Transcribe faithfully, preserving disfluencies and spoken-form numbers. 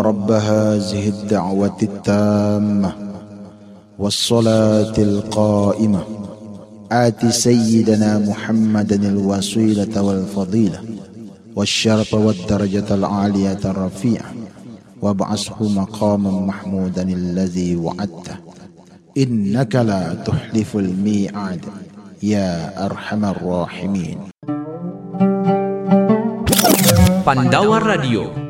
رب هذه الدعوة التامة والصلاة القائمة آت سيدنا محمدا الوسيلة والفضيلة والشرف والدرجة العالية الرفيعة وابعثه مقاما محمودا الذي وعدته إنك لا تخلف الميعاد يا أرحم الراحمين. Pandawa Radio